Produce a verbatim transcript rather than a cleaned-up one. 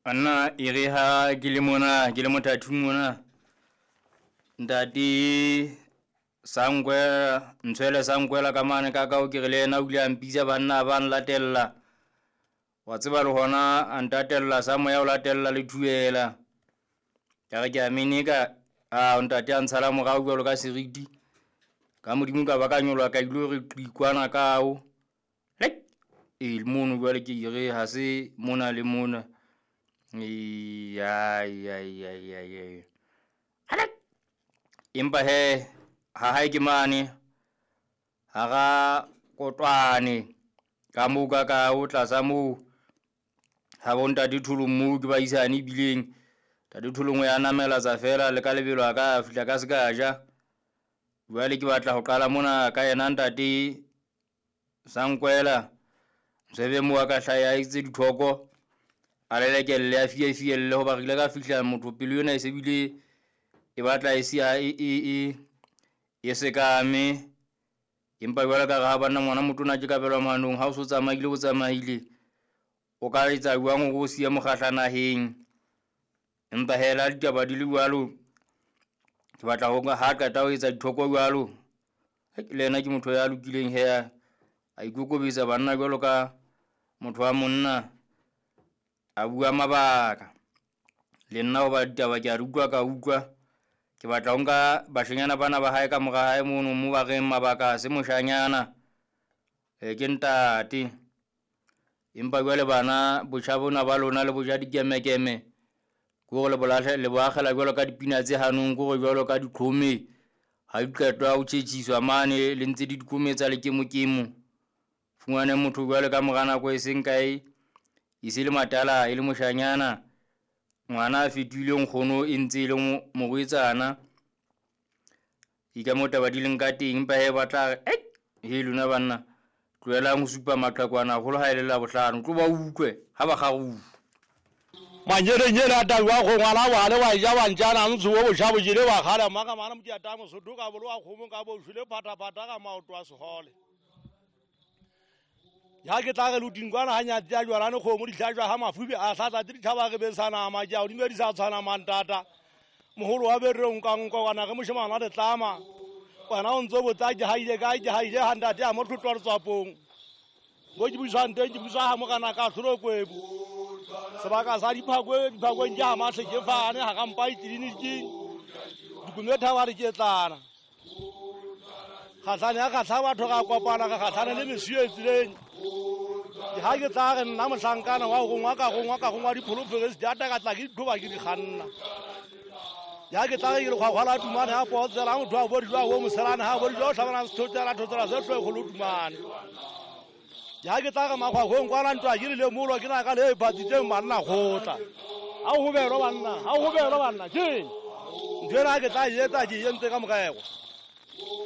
Anna iriha gilimona gilimota tungona ndati sangwe ntshwele sangwela ka mane ka ka o kirile na uli ampisa banna ban latella wa tseba le hona antatella sa moya o latella le thuela ka ga aminika a ntate a ntshala mo ga o go ka seriti ka modimo ka bakanyolwa ka ilo re qikwana kao le e mono go le ke ire ha se mona le mona ya ya ya ya ya hala imba he ha ha ke mane ha ga kotwane ka muka ka o tla sa mo ha bonta dithulu mu ke ba isane bileng ta dithulu ngwe ya namela tsa fela le ka lebelo ka fitla ka se ka ja bua le ke batla go qala mona ka yena ntate sankwela sebe mo ka hlaya itse dithoko a le ke le a fie fie le go ba rile ka fitla motho pele yona e se bile e batla e sia e e e se ka me impa bua ka ga bana ngwana motho na ke ka belwa manong ha o so tsamaile o tsamaile o ka itsa bua ngo go sia mo gatlana heng impa hela ditaba di le bualo ke batla go ha ka ta o etsa dithoko bualo le ena ke motho ya lokileng he a ikokobetsa banna jalo ka motho wa monna a bua mabaka le nna o ba ditaba ke a rukwa ka ukwa ke batla go nka bashenyana bana ba hae ka moga hae mono mo ba ge mabaka se moshanyana e ke ntate impa jwale bana botjhabona ba lona le boja dikemekeme go le bolahle le boagela jwalo ka dipina tse hanong go jwalo ka dikhome ha diqetwa o tshetsiswa mane le ntse di dikometsa le ke mokemo fungwane motho jwale ka mogana go eseng kae isile matala ile moshanyana ngwana a fetile nkgono e ntse le mogwetsana ika mota ba dileng ka teng pa he batla eh he lona banna tloela go supa maqakwana go le haelela bohlano tlo ba ukwe ha ba ga go manyere nyere ata wa go ngwana wa le wa ja wa ntjana ntsu wo boshabo jile wa khala maka mana mti ata mo so duka bo wa khomo ka bo jule phata phata ka maoto a segole ya ke tla ge lutingwana hanya tja jwa ne khomo di tlajwa ha mafubi a tlatla di thaba ge besana ma ja o di me di sa tshwana mantata moholo wa berre nka nka wana ge moshimana le tlama wana o ntso botsa ke haile ka ke haile handa tja mo thutwa tsapong go di busante di busa ha mo kana ka tlhoro kwebu sebaka sa diphakwe diphakwe nja ma se ke fane ha ka mpa itliniki dikunetha wa re ke tlana khatlana ka tla batho ga kopana ka khatlana le mesio etsileng di ha ke tla re nna mohlankana wa go ngwa ka go ngwa ka go ngwa dipholophelo se data ka tla ke dithoba ke di khanna ya ke tla ke le khwa khwala tumane ha po tsela motho wa bo dijwa wo moselana ha bo dijwa tlhabana se thotsela thotsela se hlwe go lo tumane ya ke tla ga makgwa go ngwana ntwa ke le molo ke na ka le phatitse manna gotla a go bero banna a go bero banna ke ndena ke tla yetsa ke yentse ka mogego